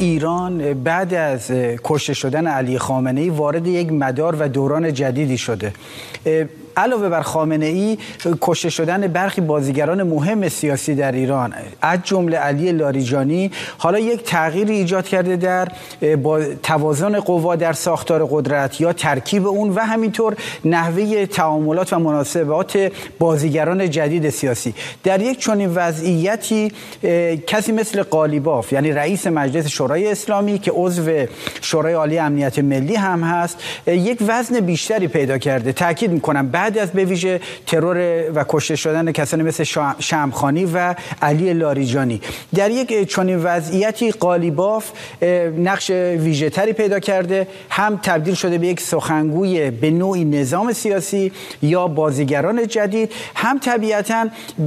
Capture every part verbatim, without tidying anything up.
ایران بعد از کشته شدن علی خامنه‌ای وارد یک مدار و دوران جدیدی شده. علاوه بر خامنه‌ای، کشته شدن برخی بازیگران مهم سیاسی در ایران از جمله علی لاریجانی حالا یک تغییری ایجاد کرده در با توازن قوا در ساختار قدرت یا ترکیب اون و همینطور نحوه تعاملات و مناسبات بازیگران جدید سیاسی. در یک چنین وضعیتی کسی مثل قالیباف، یعنی رئیس مجلس شورای اسلامی که عضو شورای عالی امنیت ملی هم هست، یک وزن بیشتری پیدا کرده. تاکید می‌کنم بعد از به ویژه ترور و کشته شدن کسانی مثل شمخانی و علی لاریجانی، در یک چنین وضعیتی قالیباف نقش ویژه‌تری پیدا کرده، هم تبدیل شده به یک سخنگوی به نوعی نظام سیاسی یا بازیگران جدید، هم طبیعتاً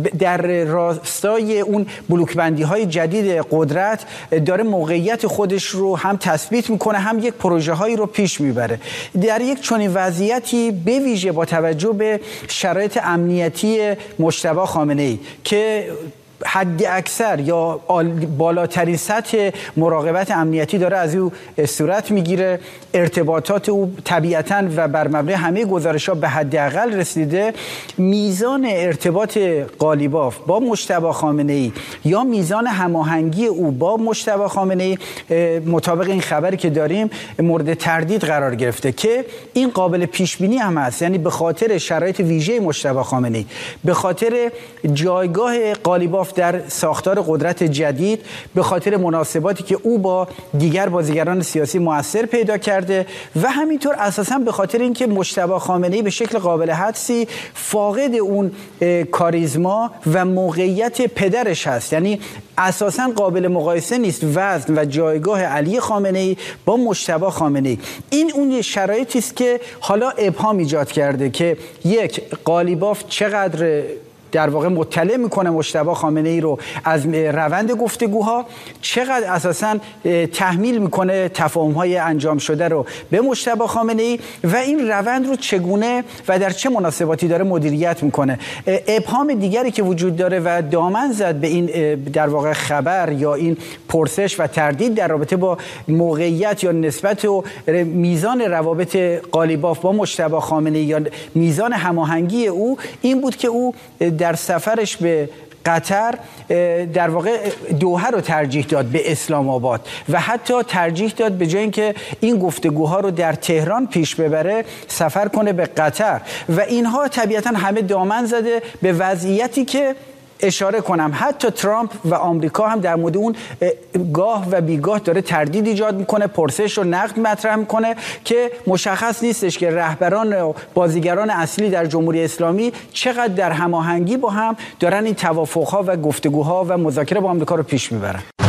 در راستای اون بلوکبندی‌های جدید قدرت داره موقعیت خودش رو هم تثبیت میکنه، هم یک پروژه هایی رو پیش میبره. در یک چنین وضعیتی به ویژه با توجه به شرایط امنیتی مجتبی خامنه‌ای که حد اکثر یا بالاترین سطح مراقبت امنیتی داره از او صورت میگیره، ارتباطات او طبیعتاً و بر مبنای همه گزارش‌ها به حداقل رسیده، میزان ارتباط قالیباف با مجتبی خامنه‌ای یا میزان هماهنگی او با مجتبی خامنه‌ای مطابق این خبری که داریم مورد تردید قرار گرفته که این قابل پیش بینی هم هست. یعنی به خاطر شرایط ویژه مجتبی خامنه‌ای، به خاطر جایگاه قالیباف در ساختار قدرت جدید، به خاطر مناسباتی که او با دیگر بازیگران سیاسی مؤثر پیدا کرده و همینطور اساساً به خاطر اینکه مجتبی خامنه‌ای به شکل قابل حدسی فاقد اون کاریزما و موقعیت پدرش هست. یعنی اساساً قابل مقایسه نیست وزن و جایگاه علی خامنه‌ای با مجتبی خامنه‌ای. این اون شرایطی است که حالا ابهام ایجاد کرده که یک، قالیباف چقدر در واقع مطلع میکنه مجتبی خامنه‌ای رو از روند گفتگوها، چقدر اساساً تحمیل میکنه تفاهم‌های انجام شده رو به مجتبی خامنه‌ای و این روند رو چگونه و در چه مناسباتی داره مدیریت میکنه. ابهام دیگری که وجود داره و دامن زد به این در واقع خبر یا این پرسش و تردید در رابطه با موقعیت یا نسبت و میزان روابط قالیباف با مجتبی خامنه‌ای یا میزان هماهنگی او، این بود که او در سفرش به قطر در واقع دوحه رو ترجیح داد به اسلام آباد و حتی ترجیح داد به جای اینکه این گفتگوها رو در تهران پیش ببره سفر کنه به قطر و اینها طبیعتاً همه دامن زده به وضعیتی که اشاره کنم حتی ترامپ و آمریکا هم در مورد اون گاه و بیگاه داره تردید ایجاد میکنه، پرسش و نقد مطرح میکنه که مشخص نیستش که رهبران و بازیگران اصلی در جمهوری اسلامی چقدر در هماهنگی با هم دارن این توافقها و گفتگوها و مذاکره با آمریکا رو پیش میبرن.